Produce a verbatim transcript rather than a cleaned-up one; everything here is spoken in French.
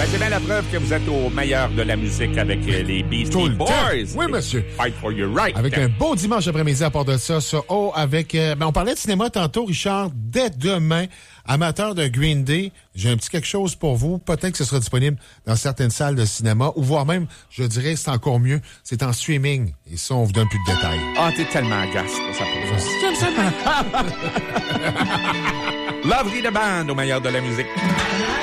c'est bien la preuve que vous êtes au meilleur de la musique avec euh, les Beastie Boys. Oui, monsieur. Fight for your right. Avec un beau dimanche après-midi à part de ça. ça oh, avec, euh, ben, on parlait de cinéma tantôt, Richard. Dès demain, amateur de Green Day, j'ai un petit quelque chose pour vous. Peut-être que ce sera disponible dans certaines salles de cinéma, ou voire même, je dirais, c'est encore mieux, c'est en streaming. Et ça, on vous donne plus de détails. Ah, t'es tellement agace, ça pour ça. J'aime ça. Lovery de band au meilleur de la musique.